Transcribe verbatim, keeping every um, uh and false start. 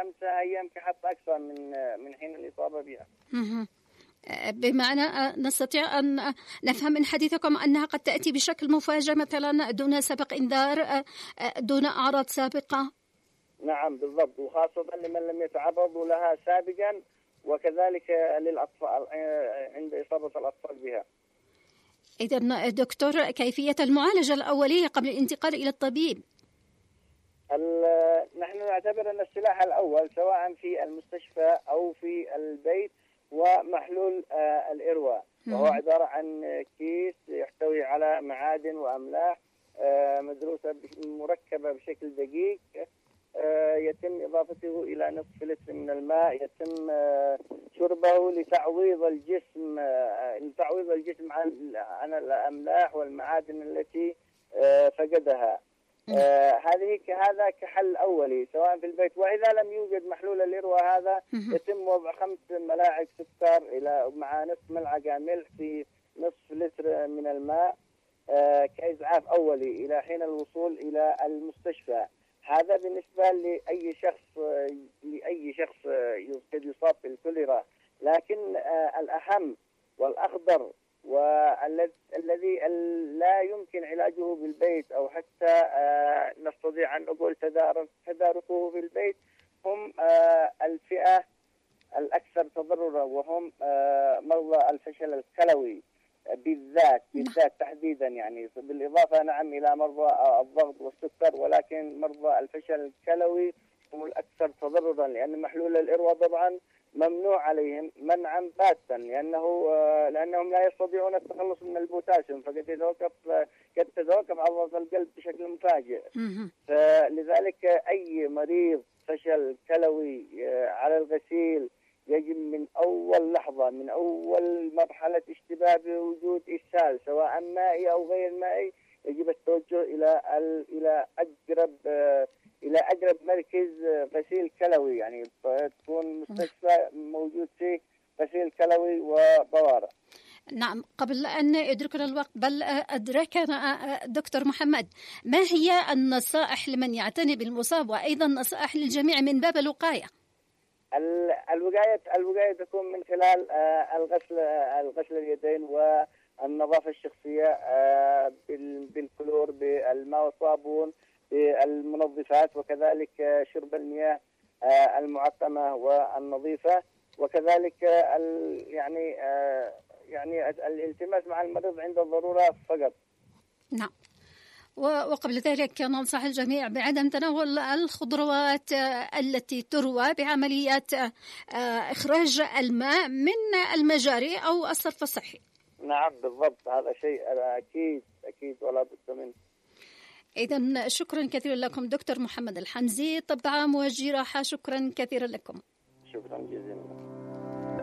خمسة أيام كحتى أكثر من من حين الإصابة بها. بمعنى نستطيع أن نفهم من حديثكم أنها قد تأتي بشكل مفاجئ مثلا دون سابق إنذار، دون أعراض سابقة. نعم بالضبط، وخاصة لمن لم يتعرضوا لها سابقا، وكذلك للأطفال عند إصابة الأطفال بها. إذن دكتور، كيفية المعالجة الأولية قبل الانتقال إلى الطبيب؟ نحن نعتبر أن السلاح الأول سواء في المستشفى أو في البيت ومحلول آه الإرواء، وهو عبارة عن كيس يحتوي على معادن وأملاح آه مدروسة مركبة بشكل دقيق، آه يتم إضافته إلى نصف لتر من الماء، يتم آه شربه لتعويض الجسم آه لتعويض الجسم عن عن الأملاح والمعادن التي آه فقدها. آه هذه هذا كحل أولي سواء في البيت، وإذا لم يوجد محلول الإرواء هذا يتم وضع خمس ملاعق سكر إلى مع نصف ملعقة ملح في نصف لتر من الماء آه كإسعاف أولي إلى حين الوصول إلى المستشفى. هذا بالنسبة لأي شخص آه لأي شخص آه قد يصاب بالكوليرا، لكن آه الأهم والأخطر والذي لا يمكن علاجه بالبيت أو حتى آه نستطيع أن نقول تدارك تداركه في البيت هم آه الفئة الأكثر تضررا، وهم آه مرضى الفشل الكلوي بالذات بالذات تحديدا، يعني بالإضافة نعم إلى مرضى الضغط والسكر، ولكن مرضى الفشل الكلوي هم الأكثر تضررا، لأن محلول الإرواء طبعا ممنوع عليهم منعا باتا، لأنه آه لأنهم لا يستطيعون التخلص من البوتاسيوم، فقد يتوقف قد تتوقف عضلة القلب بشكل مفاجئ. فلذلك أي مريض فشل كلوي آه على الغسيل يجب من أول لحظة، من أول مرحلة اشتباه بوجود إسهال سواء مائي أو غير مائي، يجب التوجه إلى إلى أقرب آه إلى أقرب مركز غسيل كلوي، يعني تكون مستشفى موجود فيه غسيل كلوي وطوارئ. نعم، قبل أن يدركنا الوقت بل أدركنا دكتور محمد، ما هي النصائح لمن يعتني بالمصاب وأيضا نصائح للجميع من باب الوقاية؟ الوقاية الوقاية تكون من خلال الغسل الغسل اليدين والنظافة الشخصية بالكلور بالماء والصابون بالمنظفات، وكذلك شرب المياه المعقمة والنظيفة، وكذلك يعني يعني الالتماس مع المريض عند الضرورة فقط. نعم. وقبل ذلك ننصح الجميع بعدم تناول الخضروات التي تروى بعمليات إخراج الماء من المجاري أو الصرف الصحي. نعم بالضبط، هذا شيء أكيد أكيد ولا بد منه. إذن شكرا كثيرا لكم دكتور محمد الحمزي، طب عام وجراحة، شكرا كثيرا لكم. شكرا جزيلا.